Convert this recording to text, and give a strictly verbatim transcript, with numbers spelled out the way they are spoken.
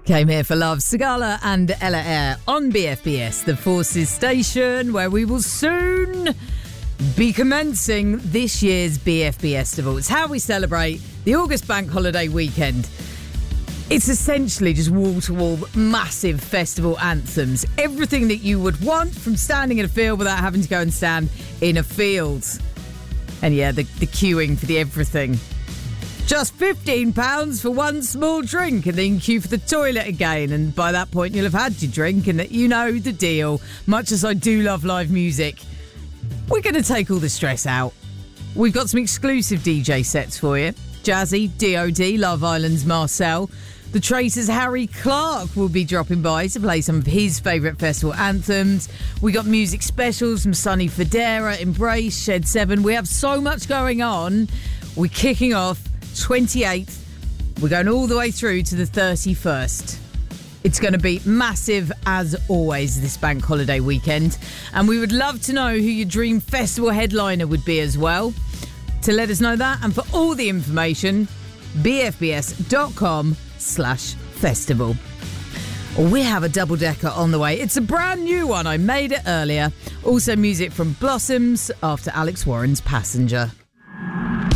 Came here for love. Sigala and Ella Air on B F B S, the Forces station, where we will soon be commencing this year's B F B Festival. It's how we celebrate the August bank holiday weekend. It's essentially just wall-to-wall massive festival anthems. Everything that you would want from standing in a field without having to go and stand in a field. And yeah, the, the queuing for the everything. Just fifteen pounds for one small drink, and then queue for the toilet again. And by that point, you'll have had your drink, and you know the deal. Much as I do love live music, we're going to take all the stress out. We've got some exclusive D J sets for you. Jazzy, D O D, Love Island's Marcel. The Traitors' Harry Clark will be dropping by to play some of his favourite festival anthems. We got music specials from Sonny Fodera, Embrace, Shed seven. We have so much going on. We're kicking off twenty-eighth. We're going all the way through to the thirty-first. It's going to be massive as always this bank holiday weekend. And we would love to know who your dream festival headliner would be as well. To let us know that, and for all the information, bfbs.com slash festival. We have a double-decker on the way. It's a brand new one. I made it earlier. Also music from Blossoms after Alex Warren's Passenger.